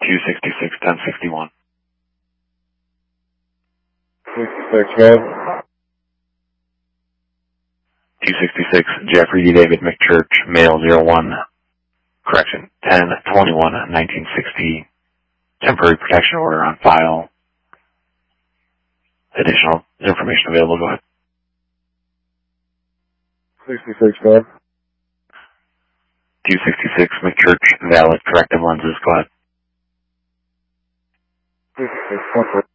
266, 1061. 66, man. 266, Jeffrey D. David McChurch, male 01, correction, 10/21/1960, temporary protection order on file. Additional information available, go ahead. 66, man. 266, McChurch, valid corrective lenses, go ahead. 66, 1